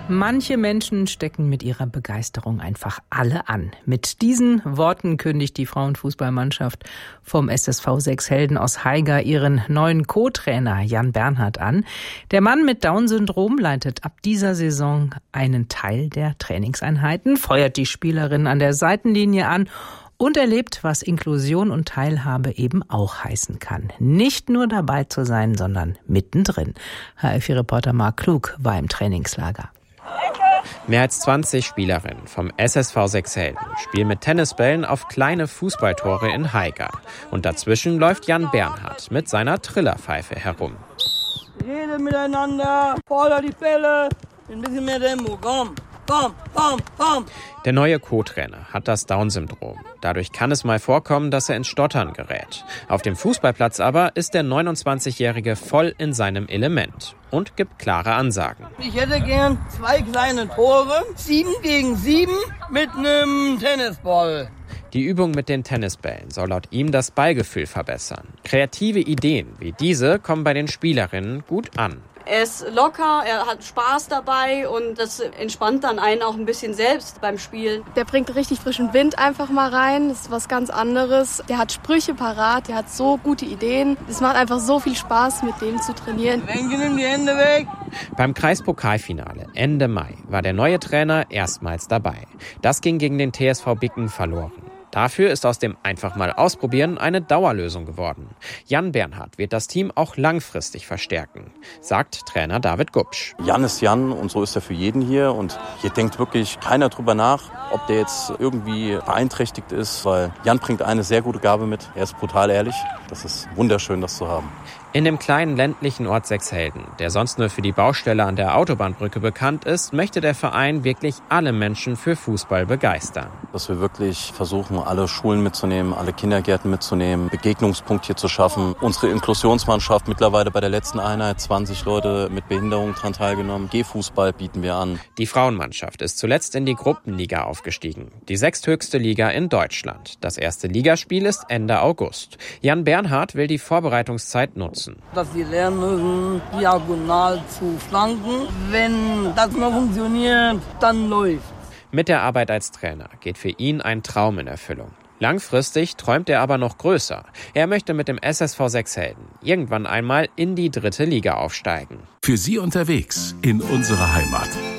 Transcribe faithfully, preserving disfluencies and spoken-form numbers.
Manche Menschen stecken mit ihrer Begeisterung einfach alle an. Mit diesen Worten kündigt die Frauenfußballmannschaft vom S S V Sechshelden aus Haiger ihren neuen Co-Trainer Jan Bernhard an. Der Mann mit Down-Syndrom leitet ab dieser Saison einen Teil der Trainingseinheiten, feuert die Spielerinnen an der Seitenlinie an und erlebt, was Inklusion und Teilhabe eben auch heißen kann. Nicht nur dabei zu sein, sondern mittendrin. H L vier Reporter Marc Klug war im Trainingslager. Mehr als zwanzig Spielerinnen vom S S V Sechshelden spielen mit Tennisbällen auf kleine Fußballtore in Haiger. Und dazwischen läuft Jan Bernhard mit seiner Trillerpfeife herum. Jede miteinander, vorder die Bälle, ein bisschen mehr Tempo, komm. Komm, komm, komm. Der neue Co-Trainer hat das Down-Syndrom. Dadurch kann es mal vorkommen, dass er ins Stottern gerät. Auf dem Fußballplatz aber ist der neunundzwanzigjährige voll in seinem Element und gibt klare Ansagen. Ich hätte gern zwei kleine Tore, sieben gegen sieben mit einem Tennisball. Die Übung mit den Tennisbällen soll laut ihm das Ballgefühl verbessern. Kreative Ideen wie diese kommen bei den Spielerinnen gut an. Er ist locker, er hat Spaß dabei und das entspannt dann einen auch ein bisschen selbst beim Spielen. Der bringt richtig frischen Wind einfach mal rein, das ist was ganz anderes. Der hat Sprüche parat, der hat so gute Ideen. Es macht einfach so viel Spaß, mit dem zu trainieren. Wenke, nimm die Hände weg. Beim Kreispokalfinale Ende Mai war der neue Trainer erstmals dabei. Das ging gegen den T S V Bicken verloren. Dafür ist aus dem einfach mal ausprobieren eine Dauerlösung geworden. Jan Bernhard wird das Team auch langfristig verstärken, sagt Trainer David Gubsch. Jan ist Jan und so ist er für jeden hier. Und hier denkt wirklich keiner drüber nach, ob der jetzt irgendwie beeinträchtigt ist, weil Jan bringt eine sehr gute Gabe mit. Er ist brutal ehrlich. Das ist wunderschön, das zu haben. In dem kleinen ländlichen Ort Sechshelden, der sonst nur für die Baustelle an der Autobahnbrücke bekannt ist, möchte der Verein wirklich alle Menschen für Fußball begeistern. Dass wir wirklich versuchen, alle Schulen mitzunehmen, alle Kindergärten mitzunehmen, Begegnungspunkt hier zu schaffen. Unsere Inklusionsmannschaft mittlerweile bei der letzten Einheit, zwanzig Leute mit Behinderung daran teilgenommen. Gehfußball bieten wir an. Die Frauenmannschaft ist zuletzt in die Gruppenliga aufgestiegen, die sechsthöchste Liga in Deutschland. Das erste Ligaspiel ist Ende August. Jan Bernhard will die Vorbereitungszeit nutzen. Dass sie lernen müssen, diagonal zu flanken. Wenn das mal funktioniert, dann läuft. Mit der Arbeit als Trainer geht für ihn ein Traum in Erfüllung. Langfristig träumt er aber noch größer. Er möchte mit dem S S V Sechshelden irgendwann einmal in die dritte Liga aufsteigen. Für Sie unterwegs in unsere Heimat.